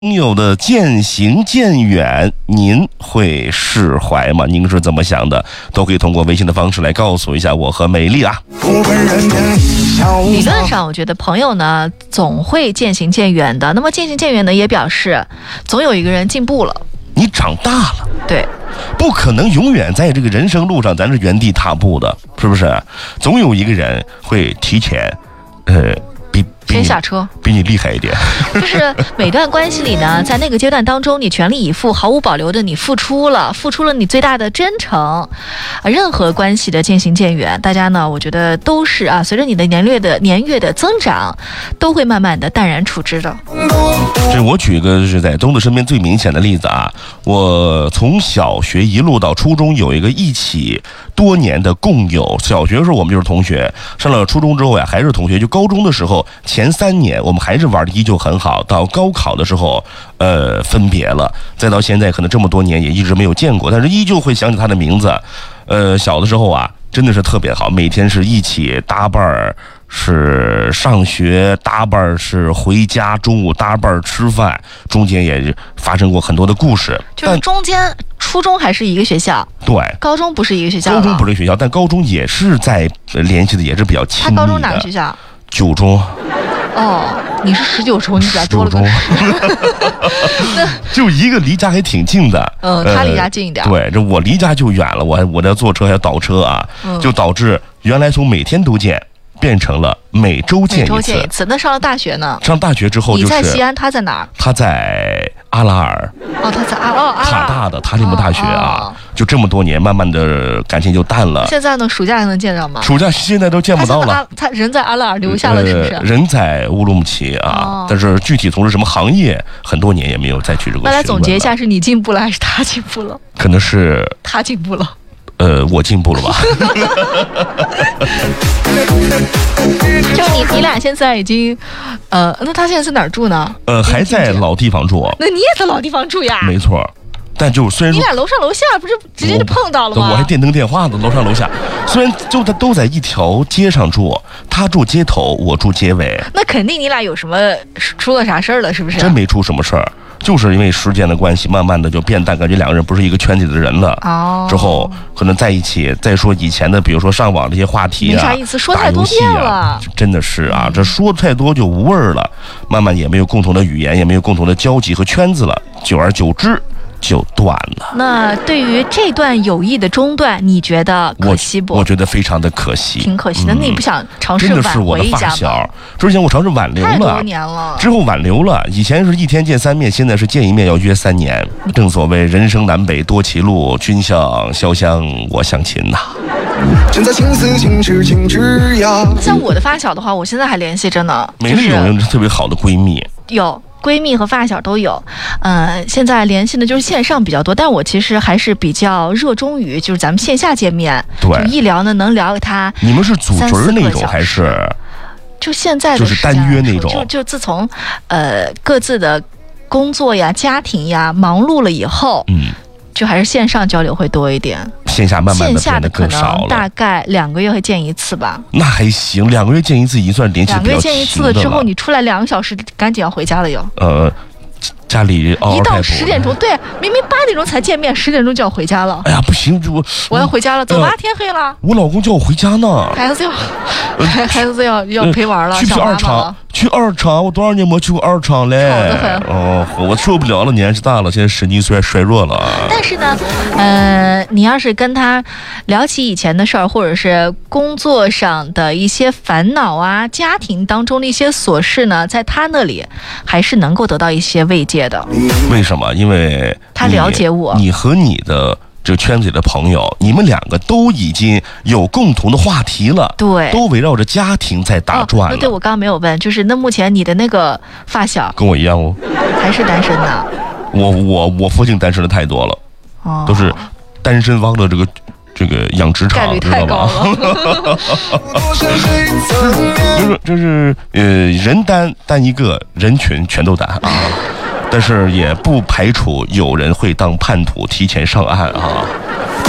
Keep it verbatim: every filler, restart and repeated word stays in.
朋友的渐行渐远，您会释怀吗？您是怎么想的？都可以通过微信的方式来告诉一下我和美丽啊。 理论上，我觉得朋友呢总会渐行渐远的。那么渐行渐远呢，也表示总有一个人进步了， 你长大了， 对， 不可能永远在这个人生路上咱是原地踏步的，是不是？总有一个人会提前，呃。比先下车， 比你厉害一点。 就是每段关系里呢，在那个阶段当中，你全力以赴、毫无保留的你付出了，付出了你最大的真诚。啊，任何关系的渐行渐远，大家呢，我觉得都是啊，随着你的年月的年月的增长，都会慢慢的淡然处之的。 这我举一个是在东子身边最明显的例子啊，我从小学一路到初中，有一个一起多年的共友。小学的时候我们就是同学，上了初中之后呀还是同学，就高中的时候。前三年我们还是玩的依旧很好，到高考的时候呃分别了，再到现在可能这么多年也一直没有见过，但是依旧会想起他的名字。呃小的时候啊真的是特别好，每天是一起搭伴儿，是上学搭伴儿，是回家，中午搭伴儿吃饭，中间也发生过很多的故事。 就是中间初中还是一个学校， 对， 高中不是一个学校， 高中不是一个学校，但高中也是在联系的，也是比较亲密的。 他高中哪个学校？ 九中。 哦，你是十九中，你咋多了个那就一个离家还挺近的， 嗯，他离家近一点。 呃、对，这我离家就远了，我还我这坐车还要倒车啊，嗯、就导致原来从每天都见变成了每周见一次。 每周见一次。那上了大学呢？ 上大学之后、就是， 你在西安，他在哪儿？ 他在阿拉尔。 哦，他在阿哦阿拉尔塔大的塔里木大学啊、 哦哦， 就这么多年，慢慢的感情就淡了。 现在呢，暑假还能见着吗？ 暑假现在都见不到了。 他, 他人在阿拉尔留下了，是不是？ 呃、人在乌鲁木齐啊、哦，但是具体从事什么行业，很多年也没有再去这个。 那来总结一下，是你进步了还是他进步了？ 可能是他进步了。 呃，我进步了吧？ 就你你俩现在已经，呃，那他现在在哪儿住呢？ 呃，还在老地方住。 那你也在老地方住呀？ 没错，但就虽然你俩楼上楼下不是直接就碰到了吗？ 我还电灯电话的，楼上楼下。虽然就他都在一条街上住，他住街头，我住街尾。 那肯定你俩有什么出了啥事儿了，是不是？ 真没出什么事儿。就是因为时间的关系，慢慢的就变淡，感觉两个人不是一个圈子的人了。哦，之后可能在一起，再说以前的，比如说上网这些话题啊， 没啥意思，说太多遍了， 啊、真的是啊，这说太多就无味儿了，慢慢也没有共同的语言，也没有共同的交集和圈子了，久而久之就断了。 那对于这段友谊的中断，你觉得可惜不？ 我, 我觉得非常的可惜， 挺可惜的。嗯、那你不想尝试挽回一下吗？ 之前我尝试挽留了， 太多年了。 之后挽留了，以前是一天见三面，现在是见一面要约三年。正所谓人生南北多歧路，君向潇湘，我向秦呐。 正在情思情痴情痴呀。像我的发小的话，我现在还联系着呢。 美丽有特别好的闺蜜， 有。闺蜜和发小都有，呃，现在联系的就是线上比较多，但我其实还是比较热衷于就是咱们线下见面， 对， 就一聊呢能聊他。 你们是组织那种还是？ 就现在的就是单约那种， 就就自从呃各自的工作呀、家庭呀忙碌了以后，嗯，就还是线上交流会多一点。 线下慢慢的变得更少了， 线下的可能大概两个月会见一次吧。 那还行，两个月见一次已经算联系比较勤的了。 两个月见一次了之后，你出来两个小时，赶紧要回家了哟。 呃，家里嗷嗷一到十点钟，对，明明八点钟才见面，十点钟就要回家了。 哎呀，不行，我我要回家了，走吧，呃、天黑了。 我老公叫我回家呢。 孩子要，呃、孩子要要陪玩了， 去不去二厂？去二厂，我多少年没去过二厂嘞？ 好的很。 哦，我受不了了，年纪大了，现在神经衰衰弱了。 但是呢，呃，你要是跟他聊起以前的事儿，或者是工作上的一些烦恼啊，家庭当中的一些琐事呢，在他那里还是能够得到一些慰藉的。 为什么？因为他了解我， 你和你的这个圈子里的朋友，你们两个都已经有共同的话题了， 对， 都围绕着家庭在打转了。 哦、对，我刚刚没有问，就是那目前你的那个发小跟我一样哦， 还是单身的？ 我我我附近单身的太多了，哦，都是单身汪的这个这个养殖场， 概率太高了。 就是就是呃，人单单一个，人群全都单啊。但是也不排除有人会当叛徒提前上岸啊。